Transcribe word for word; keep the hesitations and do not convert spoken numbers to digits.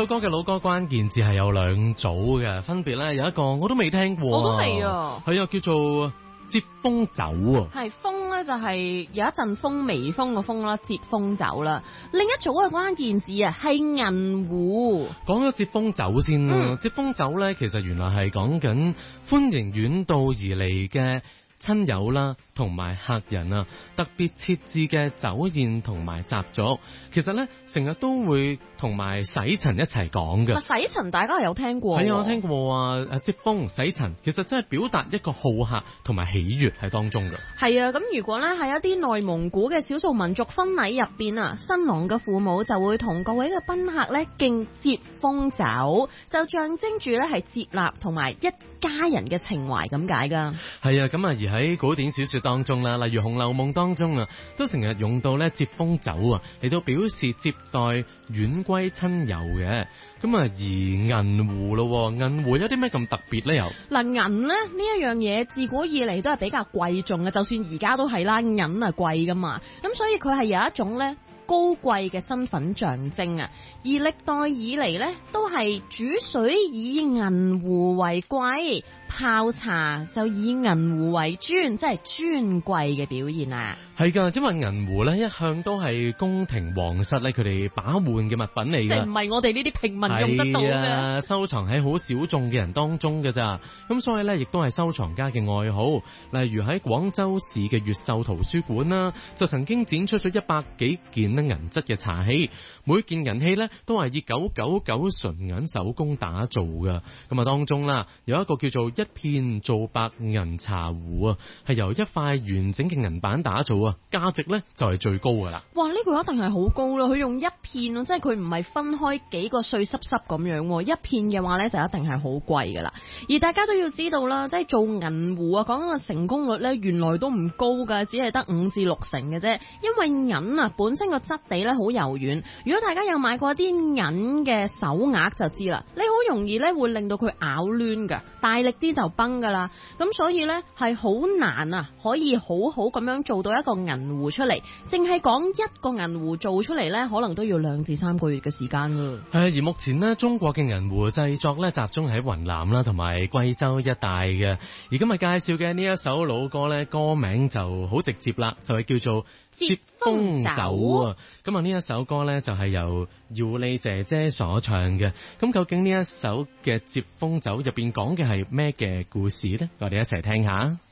首歌嘅老歌關鍵字係有兩組嘅，分別咧有一個我都未聽過， 我都係啊， 係啊，叫做接風酒啊， 係風咧就係有一陣風，微風個風啦，接風酒啦。另一組嘅關鍵字啊係銀壺。 講咗接風酒先啦，嗯、接風酒咧其實原來係講緊歡迎遠道而嚟嘅親友啦，同埋客人啊，特別設置嘅酒宴同埋習俗，其實咧成日都會同埋洗塵一齊講嘅。 洗塵大家有聽過？ 係啊，我聽過啊。誒，接風洗塵，其實真係表達一個好客同埋喜悅喺當中嘅。係啊，咁如果咧喺一啲內蒙古嘅少數民族婚禮入邊啊，新郎嘅父母就會同各位嘅賓客咧敬接風酒，就象徵住咧係接納同埋一家人嘅情懷咁解噶。係啊，咁啊而喺古典小說當中啦，例如《紅樓夢》當中啊，都成日用到咧接風酒啊，嚟到表示接待遠歸親友嘅。咁啊，而銀壺咯，銀壺有啲咩咁特別咧？又嗱，銀咧呢一樣嘢自古以嚟都係比較貴重嘅，就算而家都係啦，銀係貴噶嘛，咁所以佢係有一種咧高貴嘅身份象徵啊。而歷代以嚟咧都係煮水以銀壺為貴，泡茶就以銀壺為尊，即係尊貴嘅表現啊。係噶，因為銀壺咧一向都係宮廷皇室咧佢哋把玩嘅物品嚟嘅，即係唔係我哋呢啲平民用得到嘅。係啊，收藏喺好小眾嘅人當中嘅咋，咁所以咧亦都係收藏家嘅愛好。例如喺廣州市嘅越秀圖書館啦，就曾經展出咗一百幾件咧銀質嘅茶器，每件銀器咧都係以九九九純銀手工打造嘅。咁啊當中啦有一個叫做一片做白銀茶壺啊，係由一塊完整嘅銀板打造啊，價值咧就係最高噶啦。哇，呢個一定係好高啦！佢用一片啊，即係佢唔係分開幾個碎濕濕咁樣，一片嘅話咧就一定係好貴噶啦。而大家都要知道啦，即係做銀壺啊，講緊個成功率咧原來都唔高噶，只係得五至六成嘅啫。因為銀啊本身個質地咧好柔軟，如果大家有買過啲銀嘅手鐲就知啦，你好容易咧會令到佢咬攣噶，大力啲就崩噶啦。咁所以咧係好難啊，可以好好咁樣做到一個銀壺出嚟。淨係講一個銀壺做出嚟咧，可能都要兩至三個月嘅時間啦。係而目前呢，中國嘅銀壺製作咧集中喺雲南啦同埋貴州一帶嘅。而今日介紹嘅呢一首老歌咧，歌名就好直接啦，就係叫做接風酒啊。咁啊呢一首歌咧就係由姚莉姐姐所唱嘅。咁究竟呢一首嘅接風酒入邊講嘅係咩嘅故事呢？我哋一齊聽下。